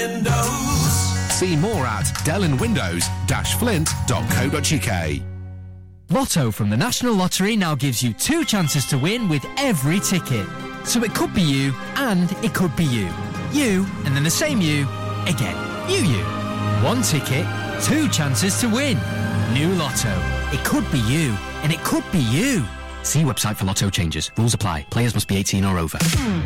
Windows. See more at dellenwindows-flint.co.uk. Lotto from the National Lottery now gives you 2 chances to win with every ticket. So it could be you, and it could be you. You, and then the same you, again. You. 1 ticket, 2 chances to win. New Lotto. It could be you, and it could be you. See website for Lotto changes. Rules apply. Players must be 18 or over.